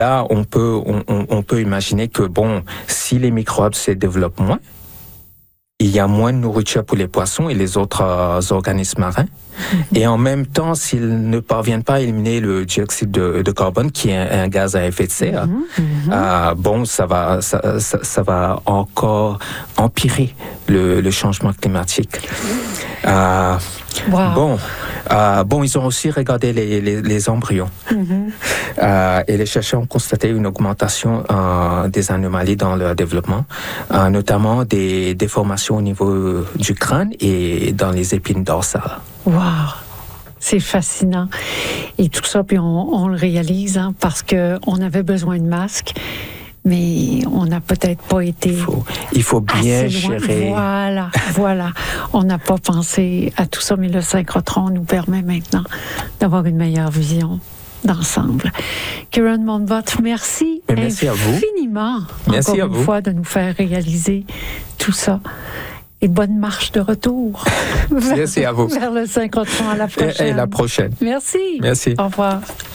Là, on peut imaginer que, si les microbes se développent moins, il y a moins de nourriture pour les poissons et les autres organismes marins. Et en même temps, s'ils ne parviennent pas à éliminer le dioxyde de carbone, qui est un gaz à effet de serre, ça va encore empirer le changement climatique. Ils ont aussi regardé les embryons. Et les chercheurs ont constaté une augmentation des anomalies dans leur développement, notamment des déformations au niveau du crâne et dans les épines dorsales. Wow! C'est fascinant. Et tout ça, puis on le réalise, parce qu'on avait besoin de masques, mais on n'a peut-être pas été... Il faut bien gérer. Voilà. On n'a pas pensé à tout ça, mais le synchrotron nous permet maintenant d'avoir une meilleure vision d'ensemble. Kieran Monbott, merci infiniment, merci encore une fois, de nous faire réaliser tout ça. Et bonne marche de retour. Merci à vous. Vers le synchrotron à la prochaine. Et la prochaine. Merci. Merci. Au revoir.